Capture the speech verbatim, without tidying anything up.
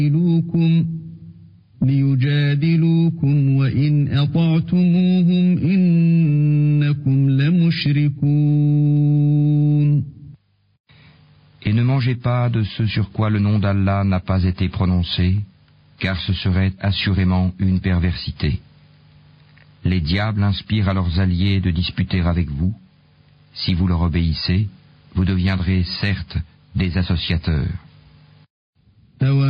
ليجادلوكم ليجادلوكم وإن أطعتموهم إنكم لمشركون. Et ne mangez pas de ce sur quoi le nom d'Allah n'a pas été prononcé, car ce serait assurément une perversité. Les diables inspirent à leurs alliés de disputer avec vous. Si vous leur obéissez, vous deviendrez certes des associateurs.